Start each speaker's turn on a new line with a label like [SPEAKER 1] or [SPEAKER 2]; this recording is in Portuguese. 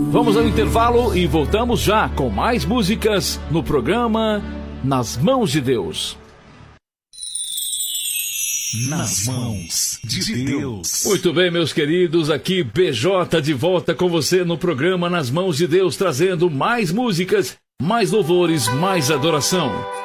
[SPEAKER 1] Vamos ao intervalo e voltamos já com mais músicas no programa Nas Mãos de Deus.
[SPEAKER 2] Nas Mãos de Deus.
[SPEAKER 1] Muito bem, meus queridos, aqui BJ de volta com você no programa Nas Mãos de Deus, trazendo mais músicas, mais louvores, mais adoração.